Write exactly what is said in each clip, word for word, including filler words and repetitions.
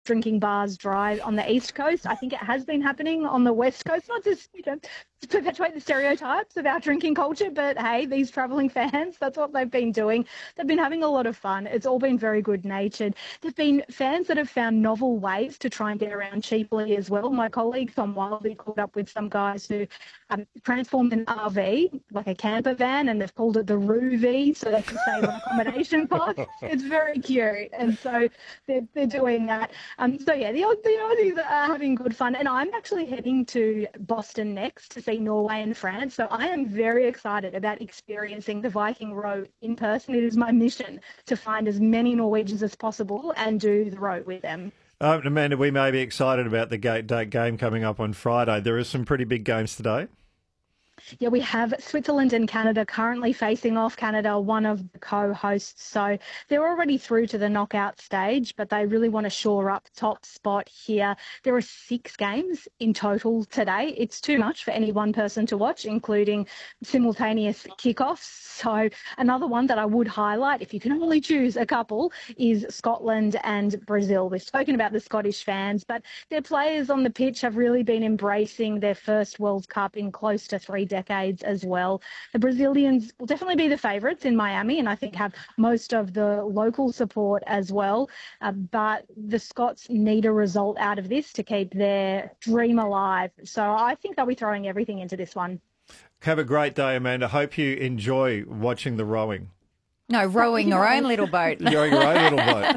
drinking bars dry on the East Coast. I think it has been happening on the West Coast, not just, you know, to perpetuate the stereotypes of our drinking culture, but hey, these travelling fans, that's what they've been doing. They've been having a lot of fun. It's all been very good-natured. There've been fans that have found novel ways to try and get around cheaply as well. My colleague Tom Wildy caught up with some guys who um, transformed an R V, like a camper van, and they've called it the Roo V, so they can save on accommodation costs. It's very cute, and so they're, they're doing that. Um, so yeah, the, the Aussies are having good fun, and I'm actually heading to Boston next to see Norway and France. So I am very excited about experiencing the Viking Row in person. It is my mission to find as many Norwegians as possible and do the row with them. Um, Amanda, we may be excited about the gate date game coming up on Friday. There are some pretty big games today. Yeah, we have Switzerland and Canada currently facing off. Canada, one of the co-hosts. So they're already through to the knockout stage, but they really want to shore up top spot here. There are six games in total today. It's too much for any one person to watch, including simultaneous kickoffs. So another one that I would highlight, if you can only choose a couple, is Scotland and Brazil. We've spoken about the Scottish fans, but their players on the pitch have really been embracing their first World Cup in close to three decades as well. The Brazilians will definitely be the favourites in Miami, and I think have most of the local support as well. Uh, but the Scots need a result out of this to keep their dream alive. So I think they'll be throwing everything into this one. Have a great day, Amanda. Hope you enjoy watching the rowing. No, rowing your own little boat. Rowing your own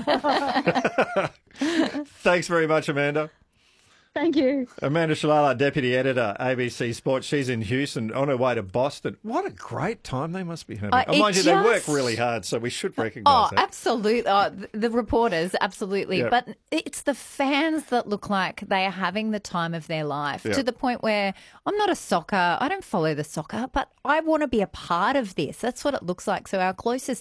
little boat. Thanks very much, Amanda. Thank you. Amanda Shalala, Deputy Editor, A B C Sports. She's in Houston on her way to Boston. What a great time they must be having. Uh, oh, mind you, just... they work really hard, so we should recognise oh, that. Absolutely. Oh, the, the reporters, absolutely. Yep. But it's the fans that look like they are having the time of their life, Yep. to the point where I'm not a soccer, I don't follow the soccer, but I want to be a part of this. That's what it looks like. So our closest